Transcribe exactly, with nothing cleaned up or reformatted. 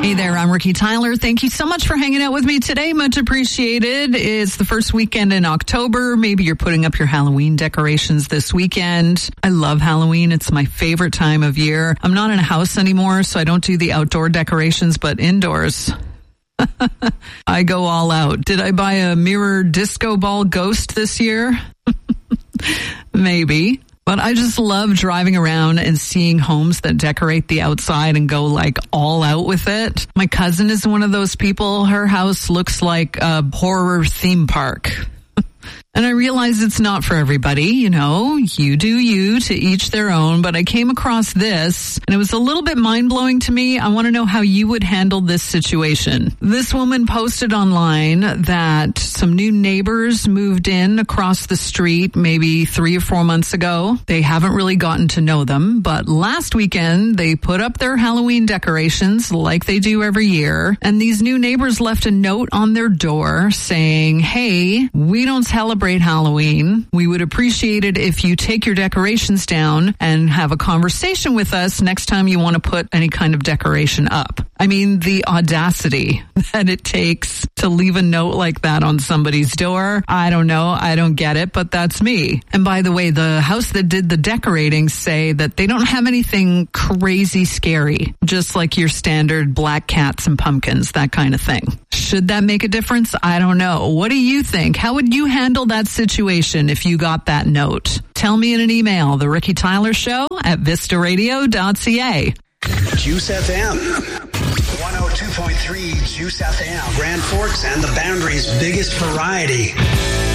Hey there, I'm Ricky Tyler. Thank you so much for hanging out with me today. Much appreciated. It's the first weekend in October. Maybe you're putting up your Halloween decorations this weekend. I love Halloween. It's my favorite time of year. I'm not in a house anymore, so I don't do the outdoor decorations, but indoors. I go all out. Did I buy a mirror disco ball ghost this year? Maybe. But I just love driving around and seeing homes that decorate the outside and go like all out with it. My cousin is one of those people. Her house looks like a horror theme park. And I realize it's not for everybody, you know, you do you, to each their own, but I came across this and it was a little bit mind-blowing to me. I want to know how you would handle this situation. This woman posted online that some new neighbors moved in across the street maybe three or four months ago. They haven't really gotten to know them, but last weekend they put up their Halloween decorations like they do every year. And these new neighbors left a note on their door saying, hey, we don't celebrate Halloween. We would appreciate it if you take your decorations down and have a conversation with us next time you want to put any kind of decoration up. I mean, the audacity that it takes to leave a note like that on somebody's door. I don't know. I don't get it, but that's me. And by the way, the house that did the decorating say that they don't have anything crazy scary, just like your standard black cats and pumpkins, that kind of thing. Should that make a difference? I don't know. What do you think? How would you handle that situation if you got that note? Tell me in an email, The Ricky Tyler Show at vista radio dot c a. Juice F M. one oh two point three Juice F M. Grand Forks and the Boundary's biggest variety.